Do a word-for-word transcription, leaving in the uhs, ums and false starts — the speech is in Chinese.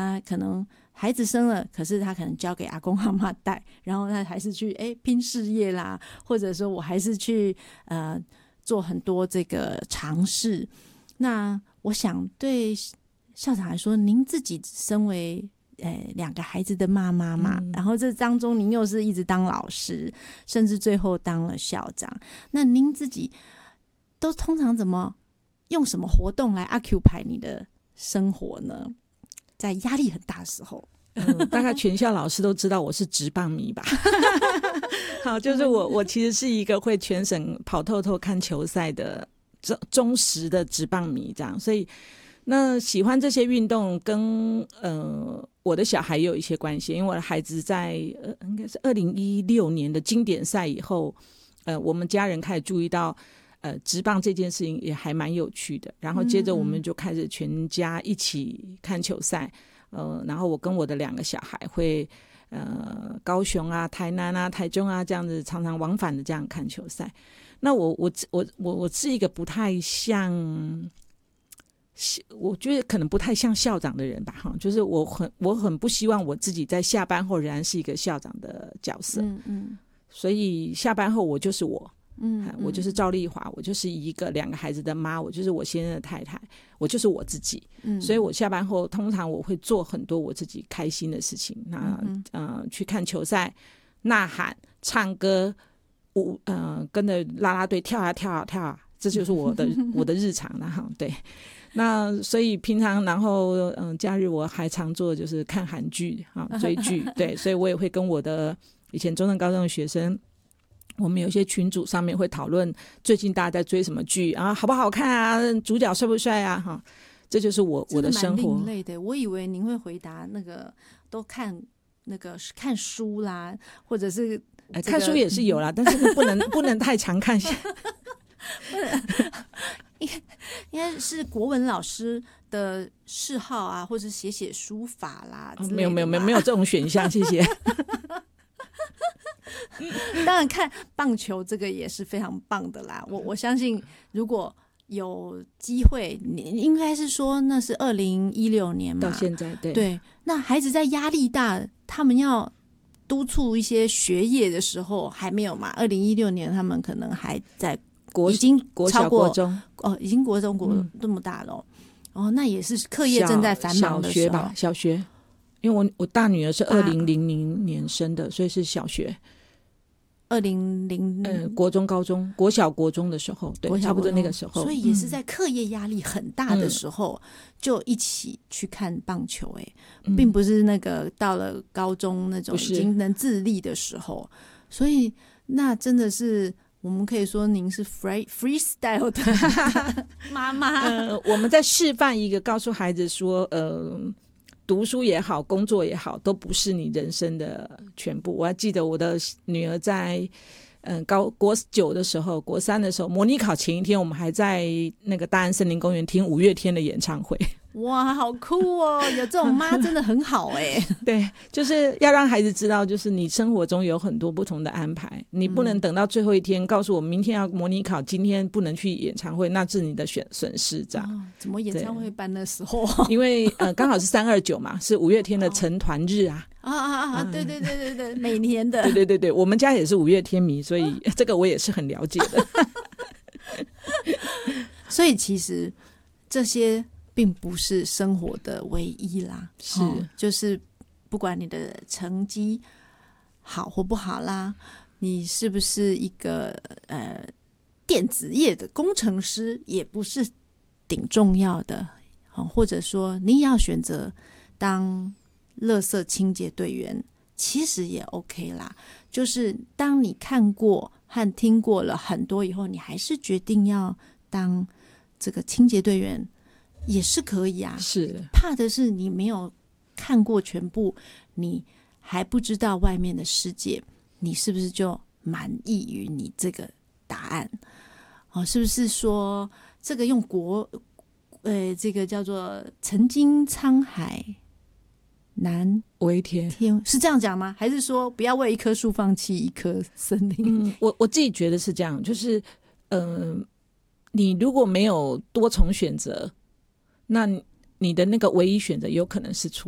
他可能孩子生了，可是他可能交给阿公阿嬷带，然后他还是去哎拼事业啦，或者说我还是去呃做很多这个尝试。那我想对校长来说，您自己身为呃两个孩子的妈妈嘛、嗯，然后这当中您又是一直当老师，甚至最后当了校长，那您自己都通常怎么用什么活动来 occupy 你的生活呢？在压力很大的时候。 嗯，大概全校老师都知道我是职棒迷吧。好，就是我我其实是一个会全省跑透透看球赛的忠实的职棒迷，这样，所以那喜欢这些运动跟呃我的小孩也有一些关系，因为我的孩子在呃应该是二零一六年的经典赛以后，呃我们家人开始注意到呃职棒这件事情也还蛮有趣的，然后接着我们就开始全家一起看球赛。呃，然后我跟我的两个小孩会呃高雄啊、台南啊、台中啊这样子常常往返的这样看球赛。那我我我我我是一个不太像，我觉得可能不太像校长的人吧，哈，就是我很我很不希望我自己在下班后仍然是一个校长的角色，嗯嗯，所以下班后我就是我。嗯，我就是赵丽华，我就是一个两个孩子的妈，我就是我先生的太太，我就是我自己。嗯，所以我下班后通常我会做很多我自己开心的事情，那、嗯呃、去看球赛、呐喊、唱歌、舞，呃，跟着啦啦队跳啊跳啊跳啊，这就是我的我的日常了哈。对，那所以平常然后嗯、呃，假日我还常做就是看韩剧啊，追剧。对，所以我也会跟我的以前中正高中的学生。我们有一些群组上面会讨论最近大家在追什么剧啊，好不好看啊，主角帅不帅啊，哈，这就是我我的生活。 蛮另类的，我以为您会回答那个都看那个看书啦，或者是、这个呃、看书也是有啦，但是不能不能太常看。 应该应该是国文老师的嗜好啊，或者写写书法啦、哦、 没有没有没有没有这种选项，谢谢。 当然看棒球这个也是非常棒的啦，我我相信如果有机会，你应该是说那是二零一六年嘛， 到现在。 对对，那孩子在压力大，他们要督促一些学业的时候还没有嘛，二零一六年他们可能还在国已经国小国中哦，已经国中国这么大了、嗯、哦，那也是课业正在繁忙的时候。 小学吧，小学，因为我我大女儿是二零零零年生的、啊、所以是小学二零零呃国中高中国小国中的时候，对，差不多那个时候， 所以也是在课业压力很大的时候、嗯、就一起去看棒球、欸嗯、并不是那个到了高中那种已经能自立的时候，所以那真的是我们可以说您是 free freestyle 的妈妈。 呃，我们在示范一个告诉孩子说呃读书也好，工作也好，都不是你人生的全部。我还记得我的女儿在嗯高国九的时候，国三的时候，模拟考前一天，我们还在那个大安森林公园听五月天的演唱会。 哇，好酷哦！有这种妈真的很好哎、欸。 对，就是要让孩子知道，就是你生活中有很多不同的安排，你不能等到最后一天、嗯、告诉我明天要模拟考，今天不能去演唱会，那是你的损损失这样、哦。 怎么演唱会办的时候？ 因为呃刚好是三二九嘛，是五月天的成团日啊。 啊啊啊！对对对对对，每年的。 对对对对，我们家也是五月天迷，所以这个我也是很了解的。 所以其实这些并不是生活的唯一啦， 是、 哦、就是不管你的成绩好或不好啦，你是不是一个呃电子业的工程师也不是顶重要的、哦、或者说你也要选择当垃圾清洁队员，其实也 OK 啦。就是当你看过和听过了很多以后，你还是决定要当这个清洁队员也是可以啊。 是， 怕的是你没有看过全部，你还不知道外面的世界，你是不是就满意于你这个答案？哦，是不是说这个用国呃这个叫做曾经沧海难为天， 天是这样讲吗？还是说不要为一棵树放弃一棵森林？ 嗯，我我自己觉得是这样，就是嗯、呃，你如果没有多重选择，那你的那个唯一选择有可能是错